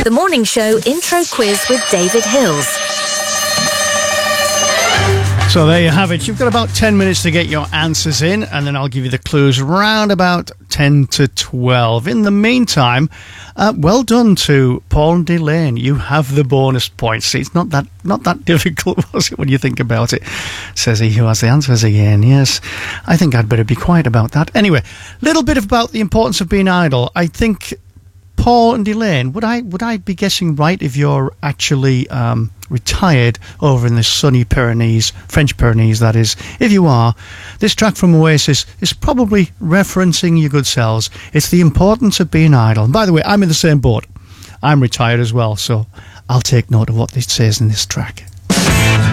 The Morning Show Intro Quiz with David Hills. So there you have it. You've got about 10 minutes to get your answers in, and then I'll give you the clues round about 10 to 12. In the meantime, well done to Paul and Elaine. You have the bonus points. See, it's not that difficult, was it, when you think about it? Says he who has the answers again. Yes, I think I'd better be quiet about that. Anyway, little bit about the importance of being idle. I think Paul and Elaine, would I be guessing right if you're actually retired over in the sunny Pyrenees, French Pyrenees, that is? If you are, this track from Oasis is probably referencing your good selves. It's the importance of being idle. And by the way, I'm in the same boat. I'm retired as well, so I'll take note of what it says in this track.